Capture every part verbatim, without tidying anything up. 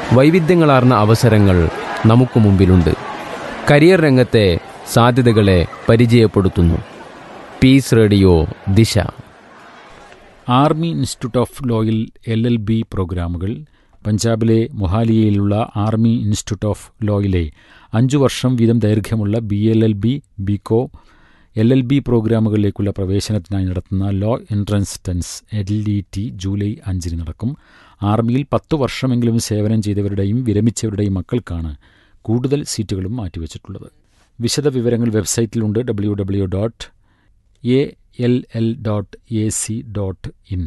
വൈവിധ്യങ്ങളാർന്ന അവസരങ്ങൾ നമുക്ക് മുമ്പിലുണ്ട്. കരിയർ രംഗത്തെ സാധ്യതകളെ പരിചയപ്പെടുത്തുന്നു പീസ് റേഡിയോ ദിശ. Army institute of ലോയിൽ L L B പ്രോഗ്രാമുകൾ. പഞ്ചാബിലെ മൊഹാലിയയിലുള്ള ആർമി ഇൻസ്റ്റിറ്റ്യൂട്ട് ഓഫ് ലോയിലെ അഞ്ചു വർഷം വീതം ദൈർഘ്യമുള്ള B L L B, Biko, L L B പ്രോഗ്രാമുകളിലേക്കുള്ള പ്രവേശനത്തിനായി നടത്തുന്ന law entrance tense L E T July അഞ്ചിന് നടക്കും. ആർമിയിൽ പത്തു വർഷമെങ്കിലും സേവനം ചെയ്തവരുടെയും വിരമിച്ചവരുടെയും മക്കൾക്കാണ് കൂടുതൽ സീറ്റുകളും മാറ്റിവെച്ചിട്ടുള്ളത്. വിശദ വിവരങ്ങൾ വെബ്സൈറ്റിലുണ്ട്. W W dot A L L dot A C dot in.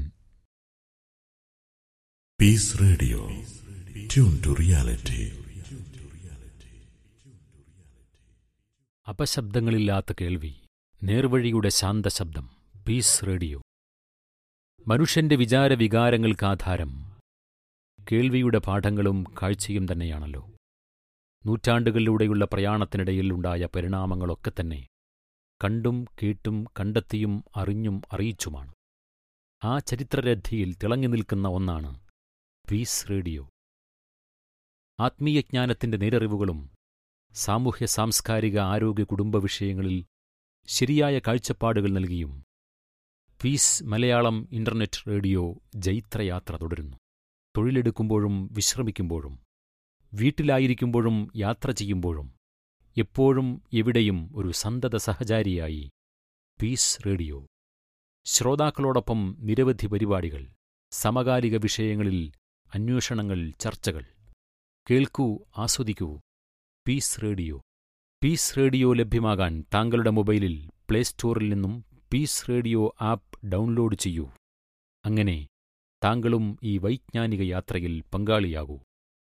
Piece radio, tune to reality. അപശബ്ദങ്ങളില്ലാത്ത കേൾവി, നേർവഴിയുടെ ശാന്തശബ്ദം. Piece radio. മനുഷ്യന്റെ വിചാര വികാരങ്ങൾക്കാധാരം കേൾവിയുടെ പാഠങ്ങളും കാഴ്ചയും തന്നെയാണല്ലോ. നൂറ്റാണ്ടുകളിലൂടെയുള്ള പ്രയാണത്തിനിടയിൽ ഉണ്ടായ പരിണാമങ്ങളൊക്കെ തന്നെ കണ്ടും കേട്ടും കണ്ടെത്തിയും അറിഞ്ഞും അറിയിച്ചുമാണ്. ആ ചരിത്രരഥിയിൽ തിളങ്ങി നിൽക്കുന്ന ഒന്നാണ് പീസ് റേഡിയോ. ആത്മീയജ്ഞാനത്തിന്റെ നേരറിവുകളും സാമൂഹ്യ സാംസ്കാരിക ആരോഗ്യ കുടുംബ വിഷയങ്ങളിൽ ശരിയായ കാഴ്ചപ്പാടുകൾ നൽകിയും പീസ് മലയാളം ഇന്റർനെറ്റ് റേഡിയോ ജൈത്രയാത്ര തുടരുന്നു. തൊഴിലെടുക്കുമ്പോഴും വിശ്രമിക്കുമ്പോഴും വീട്ടിലായിരിക്കുമ്പോഴും യാത്ര ചെയ്യുമ്പോഴും എപ്പോഴും എവിടെയും ഒരു സന്തത സഹചാരിയായി പീസ് റേഡിയോ. ശ്രോതാക്കളോടൊപ്പം നിരവധി പരിപാടികൾ, സമകാലിക വിഷയങ്ങളിൽ അന്വേഷണങ്ങൾ, ചർച്ചകൾ. കേൾക്കൂ, ആസ്വദിക്കൂ. Piece radio. പീസ് റേഡിയോ ലഭ്യമാകാൻ താങ്കളുടെ മൊബൈലിൽ പ്ലേ സ്റ്റോറിൽ നിന്നും പീസ് റേഡിയോ ആപ്പ് ഡൗൺലോഡ് ചെയ്യൂ. അങ്ങനെ താങ്കളും ഈ വൈജ്ഞാനിക യാത്രയിൽ പങ്കാളിയാകൂ.